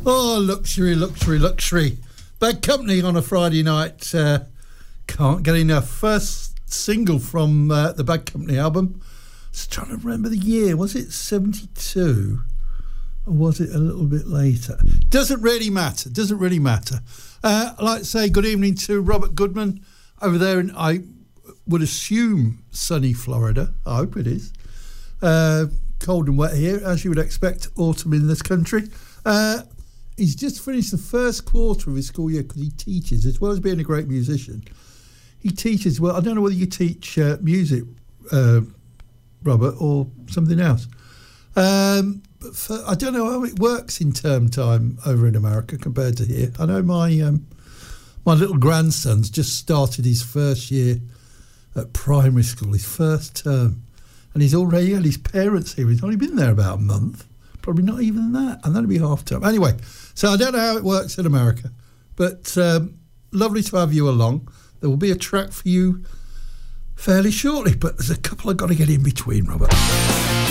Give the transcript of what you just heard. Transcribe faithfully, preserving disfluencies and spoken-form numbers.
Oh, luxury, luxury, luxury. Bad Company on a Friday night. Uh, can't get enough. First single from uh, the Bad Company album. Just trying to remember the year. Was it seventy-two? Or was it a little bit later? Doesn't really matter. Doesn't really matter. Uh, I'd like to say good evening to Robert Goodman over there in, I would assume, sunny Florida. I hope it is. Uh, cold and wet here, as you would expect, autumn in this country. Uh, he's just finished the first quarter of his school year because he teaches, as well as being a great musician. He teaches, well, I don't know whether you teach uh, music, uh, Robert, or something else. Um, but for, I don't know how it works in term time over in America compared to here. I know my um, my little grandson's just started his first year at primary school, his first term, and he's already had his parents here. He's only been there about a month, probably not even that, and that'll be half term. Anyway, so I don't know how it works in America, but um, lovely to have you along. There will be a track for you fairly shortly, but there's a couple I've got to get in between, Robert.